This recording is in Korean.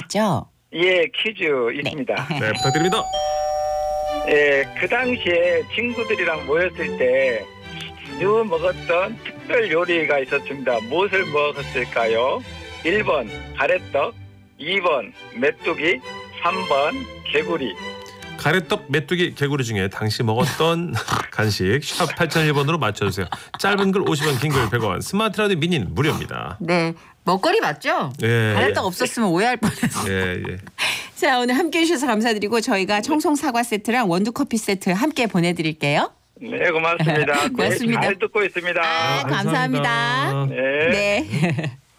있죠? 예, 퀴즈 있습니다. 네, 부탁드립니다. 예, 그 당시에 친구들이랑 모였을 때 자주 먹었던 특별 요리가 있었습니다. 무엇을 먹었을까요? 1번 가래떡, 2번 메뚜기, 3번 개구리. 가래떡, 메뚜기, 개구리 중에 당시 먹었던 간식 샵 8001번으로 맞춰주세요. 짧은 글 50원, 긴 글 100원, 스마트 라디오 미니는 무료입니다. 네. 먹거리 맞죠? 예. 가래떡 없었으면 오해할 뻔했어요. 예, 예. 자, 오늘 함께해 주셔서 감사드리고 저희가 청송 사과 세트랑 원두 커피 세트 함께 보내드릴게요. 네, 고맙습니다. 고맙습니다. 네, 잘 듣고 있습니다. 감사합니다. 감사합니다. 네. 네.